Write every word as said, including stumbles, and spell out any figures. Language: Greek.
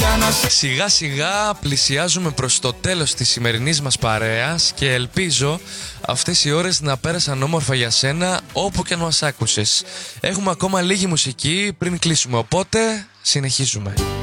Σιγά σιγά πλησιάζουμε προς το τέλος της σημερινής μας παρέας και ελπίζω αυτές οι ώρες να πέρασαν όμορφα για σένα όπου και αν μας άκουσες. Έχουμε ακόμα λίγη μουσική πριν κλείσουμε, οπότε συνεχίζουμε.